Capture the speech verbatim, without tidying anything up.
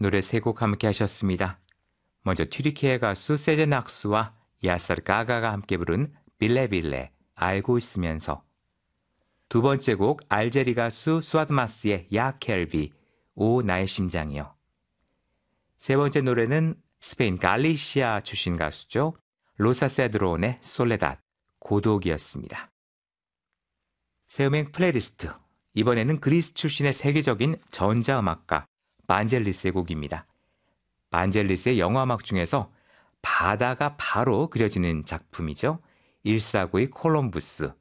노래 세 곡 함께 하셨습니다. 먼저 튀르키예 가수 세젠 악수와 야사르 가가가 함께 부른 빌레빌레, 알고 있으면서. 두 번째 곡 알제리 가수 수아드마스의 야 켈비, 오 나의 심장이요. 세 번째 노래는 스페인 갈리시아 출신 가수죠. 로사 세드론의 솔레닷, 고독이었습니다. 새 음악 플레이리스트. 이번에는 그리스 출신의 세계적인 전자음악가 반젤리스의 곡입니다. 반젤리스의 영화음악 중에서 바다가 바로 그려지는 작품이죠. 일사구의 콜럼부스,